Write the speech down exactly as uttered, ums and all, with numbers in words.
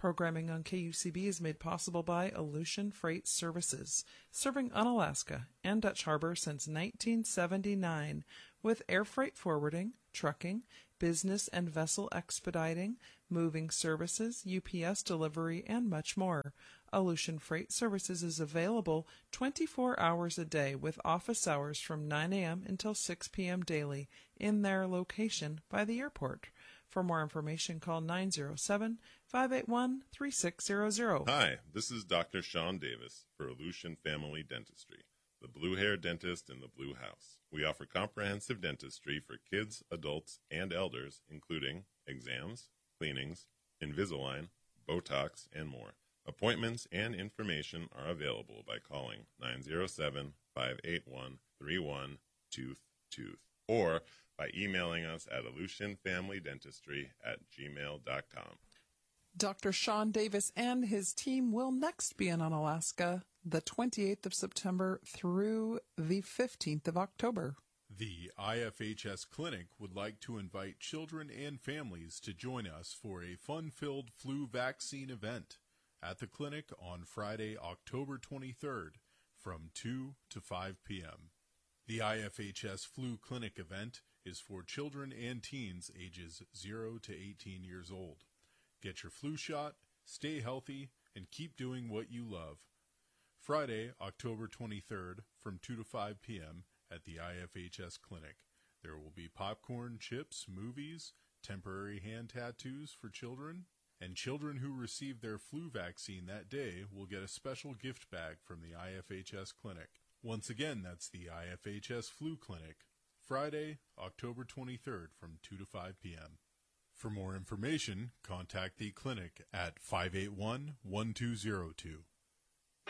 Programming on K U C B is made possible by Aleutian Freight Services, serving Unalaska and Dutch Harbor since nineteen seventy-nine, with air freight forwarding, trucking, business and vessel expediting, moving services, U P S delivery, and much more. Aleutian Freight Services is available twenty-four hours a day with office hours from nine a.m. until six p.m. daily in their location by the airport. For more information, call nine zero seven, five eight one, three six zero zero. Hi, this is Doctor Sean Davis for Aleutian Family Dentistry, the blue hair dentist in the Blue House. We offer comprehensive dentistry for kids, adults, and elders, including exams, cleanings, Invisalign, Botox, and more. Appointments and information are available by calling nine zero seven, five eight one, three one two two or by emailing us at aleutianfamilydentistry at gmail dot com. Doctor Sean Davis and his team will next be in Unalaska the twenty-eighth of September through the fifteenth of October. The I F H S Clinic would like to invite children and families to join us for a fun-filled flu vaccine event at the clinic on Friday, October twenty-third from two to five p.m. The I F H S Flu Clinic event is for children and teens ages zero to eighteen years old. Get your flu shot, stay healthy, and keep doing what you love. Friday, October twenty-third from two to five p.m. at the I F H S Clinic. There will be popcorn, chips, movies, temporary hand tattoos for children, and children who receive their flu vaccine that day will get a special gift bag from the I F H S Clinic. Once again, that's the I F H S Flu Clinic, Friday, October twenty-third from two to five p.m. For more information, contact the clinic at five eight one, one two zero two.